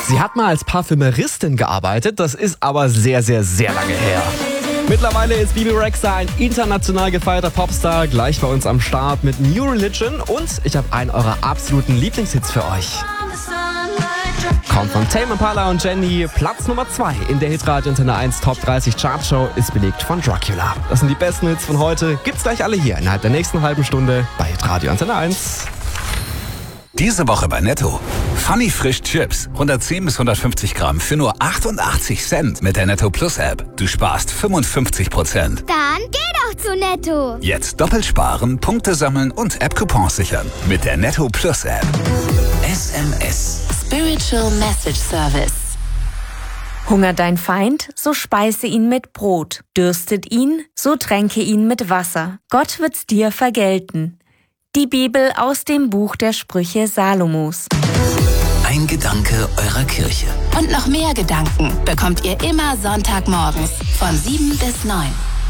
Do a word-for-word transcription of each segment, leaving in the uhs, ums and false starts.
Sie hat mal als Parfümeristin gearbeitet, das ist aber sehr, sehr, sehr lange her. Mittlerweile ist Bebe Rexha ein international gefeierter Popstar, gleich bei uns am Start mit New Religion und ich habe einen eurer absoluten Lieblingshits für euch. Kommt von Tame Impala und Jenny, Platz Nummer zwei in der Hitradio Antenne eins Top dreißig Chartshow ist belegt von Dracula. Das sind die besten Hits von heute, gibt's gleich alle hier innerhalb der nächsten halben Stunde bei Hitradio Antenne eins. Diese Woche bei Netto. Funny Frisch Chips. hundertzehn bis hundertfünfzig Gramm für nur achtundachtzig Cent mit der Netto Plus App. Du sparst fünfundfünfzig Prozent. Dann geh doch zu Netto. Jetzt doppelt sparen, Punkte sammeln und App-Coupons sichern. Mit der Netto Plus App. S M S. Spiritual Message Service. Hungert dein Feind, so speise ihn mit Brot. Dürstet ihn, so tränke ihn mit Wasser. Gott wird's dir vergelten. Die Bibel aus dem Buch der Sprüche Salomos. Ein Gedanke eurer Kirche. Und noch mehr Gedanken bekommt ihr immer Sonntagmorgens von sieben bis neun.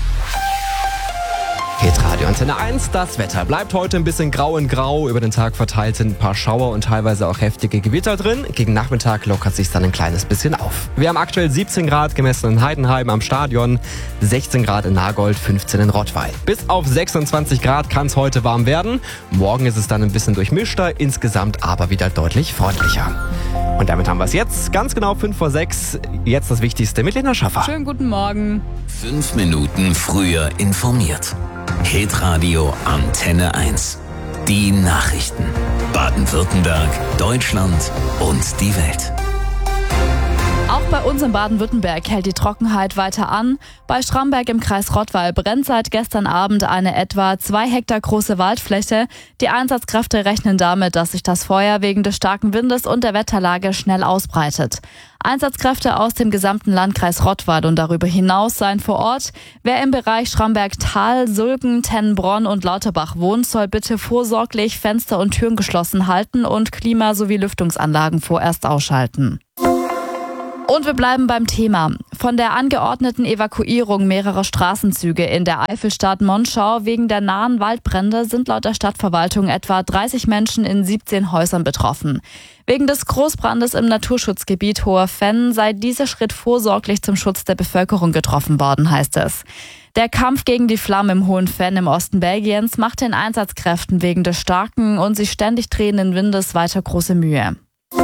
Hitradio Antenne eins, das Wetter bleibt heute ein bisschen grau in grau. Über den Tag verteilt sind ein paar Schauer und teilweise auch heftige Gewitter drin. Gegen Nachmittag lockert sich dann ein kleines bisschen auf. Wir haben aktuell siebzehn Grad gemessen in Heidenheim am Stadion, sechzehn Grad in Nagold, fünfzehn in Rottweil. Bis auf sechsundzwanzig Grad kann es heute warm werden. Morgen ist es dann ein bisschen durchmischter, insgesamt aber wieder deutlich freundlicher. Und damit haben wir es jetzt, ganz genau fünf vor sechs. Jetzt das Wichtigste mit Lena Schaffer. Schönen guten Morgen. Fünf Minuten früher informiert. Hitradio Antenne eins. Die Nachrichten. Baden-Württemberg, Deutschland und die Welt. Auch bei uns in Baden-Württemberg hält die Trockenheit weiter an. Bei Schramberg im Kreis Rottweil brennt seit gestern Abend eine etwa zwei Hektar große Waldfläche. Die Einsatzkräfte rechnen damit, dass sich das Feuer wegen des starken Windes und der Wetterlage schnell ausbreitet. Einsatzkräfte aus dem gesamten Landkreis Rottweil und darüber hinaus seien vor Ort. Wer im Bereich Schramberg-Tal, Sulgen, Tennenbronn und Lauterbach wohnt, soll bitte vorsorglich Fenster und Türen geschlossen halten und Klima- sowie Lüftungsanlagen vorerst ausschalten. Und wir bleiben beim Thema. Von der angeordneten Evakuierung mehrerer Straßenzüge in der Eifelstadt Monschau wegen der nahen Waldbrände sind laut der Stadtverwaltung etwa dreißig Menschen in siebzehn Häusern betroffen. Wegen des Großbrandes im Naturschutzgebiet Hoher Fenn sei dieser Schritt vorsorglich zum Schutz der Bevölkerung getroffen worden, heißt es. Der Kampf gegen die Flammen im Hohen Fenn im Osten Belgiens macht den Einsatzkräften wegen des starken und sich ständig drehenden Windes weiter große Mühe.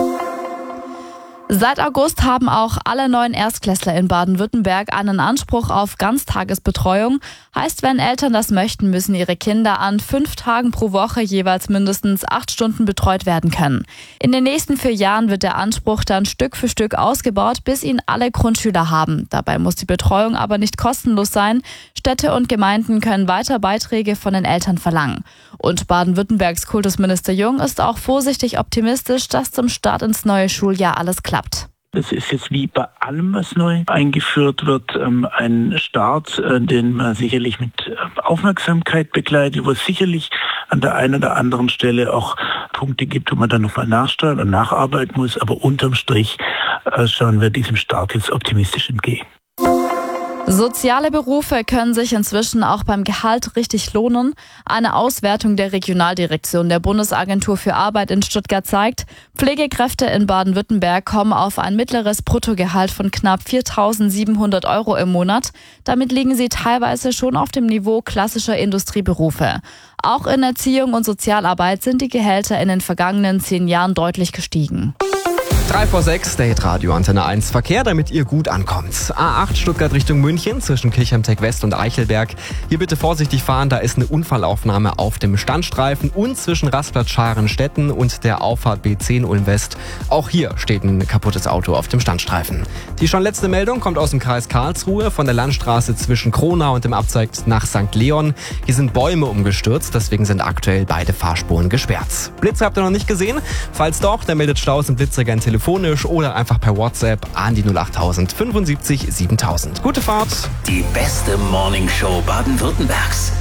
Seit August haben auch alle neuen Erstklässler in Baden-Württemberg einen Anspruch auf Ganztagesbetreuung. Heißt, wenn Eltern das möchten, müssen ihre Kinder an fünf Tagen pro Woche jeweils mindestens acht Stunden betreut werden können. In den nächsten vier Jahren wird der Anspruch dann Stück für Stück ausgebaut, bis ihn alle Grundschüler haben. Dabei muss die Betreuung aber nicht kostenlos sein. Städte und Gemeinden können weiter Beiträge von den Eltern verlangen. Und Baden-Württembergs Kultusminister Jung ist auch vorsichtig optimistisch, dass zum Start ins neue Schuljahr alles klappt. Das ist jetzt wie bei allem, was neu eingeführt wird, ein Start, den man sicherlich mit Aufmerksamkeit begleitet, wo es sicherlich an der einen oder anderen Stelle auch Punkte gibt, wo man dann nochmal nachsteuern und nacharbeiten muss. Aber unterm Strich schauen wir diesem Start jetzt optimistisch entgegen. Soziale Berufe können sich inzwischen auch beim Gehalt richtig lohnen. Eine Auswertung der Regionaldirektion der Bundesagentur für Arbeit in Stuttgart zeigt, Pflegekräfte in Baden-Württemberg kommen auf ein mittleres Bruttogehalt von knapp viertausendsiebenhundert Euro im Monat. Damit liegen sie teilweise schon auf dem Niveau klassischer Industrieberufe. Auch in Erziehung und Sozialarbeit sind die Gehälter in den vergangenen zehn Jahren deutlich gestiegen. drei vor sechs, der Hitradio Antenne eins Verkehr, damit ihr gut ankommt. A acht Stuttgart Richtung München zwischen Kirchheim-Tech West und Eichelberg. Hier bitte vorsichtig fahren, da ist eine Unfallaufnahme auf dem Standstreifen und zwischen Rastplatz Scharenstetten und der Auffahrt B zehn Ulm West. Auch hier steht ein kaputtes Auto auf dem Standstreifen. Die schon letzte Meldung kommt aus dem Kreis Karlsruhe von der Landstraße zwischen Kronau und dem Abzweig nach Sankt Leon. Hier sind Bäume umgestürzt, deswegen sind aktuell beide Fahrspuren gesperrt. Blitzer habt ihr noch nicht gesehen? Falls doch, dann meldet Staus im Blitzträger ein Telefon. Telefonisch oder einfach per WhatsApp an die null acht tausend fünfundsiebzig siebentausend. Gute Fahrt! Die beste Morningshow Baden-Württembergs.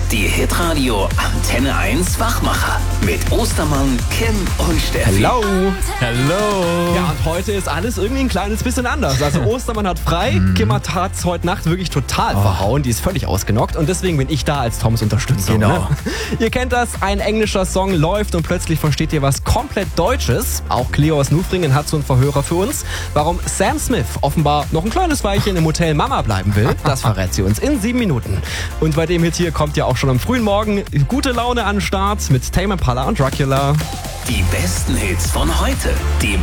Die Hitradio Antenne eins Wachmacher mit Ostermann, Kim und Steffi. Hello. Hello. Ja, und heute ist alles irgendwie ein kleines bisschen anders. Also Ostermann hat frei, Kim hat es heute Nacht wirklich total Oh. verhauen. Die ist völlig ausgenockt und deswegen bin ich da als Toms Unterstützung. Genau. Ne? Ihr kennt das, ein englischer Song läuft und plötzlich versteht ihr was komplett Deutsches. Auch Cleo aus Nufringen hat so einen Verhörer für uns. Warum Sam Smith offenbar noch ein kleines Weilchen im Hotel Mama bleiben will, das verrät sie uns in sieben Minuten. Und bei dem Hit hier kommt ja auch schon am frühen Morgen gute Laune an den Start mit Tame Impala und Dracula. Die besten Hits von heute. Die